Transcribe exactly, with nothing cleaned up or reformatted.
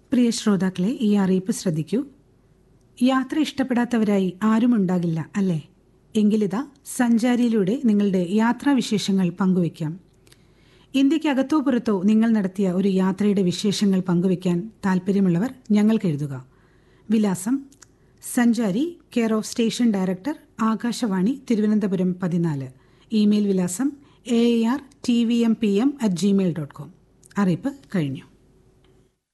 പ്രിയ ശ്രോതാക്കളെ, ഈ അറിയിപ്പ് ശ്രദ്ധിക്കൂ. യാത്ര ഇഷ്ടപ്പെടാത്തവരായി ആരുമുണ്ടാകില്ല അല്ലേ? എങ്കിലിതാ സഞ്ചാരിയിലൂടെ നിങ്ങളുടെ യാത്രാവിശേഷങ്ങൾ പങ്കുവയ്ക്കാം. ഇന്ത്യക്കകത്തോ പുറത്തോ നിങ്ങൾ നടത്തിയ ഒരു യാത്രയുടെ വിശേഷങ്ങൾ പങ്കുവയ്ക്കാൻ താൽപ്പര്യമുള്ളവർ ഞങ്ങൾക്ക് എഴുതുക. വിലാസം: സഞ്ചാരി, care of station director, Akashvani, Thiruvananthapuram പതിനാല്. ഇമെയിൽ വിലാസം A R T V M P M at Gmail dot com. അറിയിപ്പ് കഴിഞ്ഞു.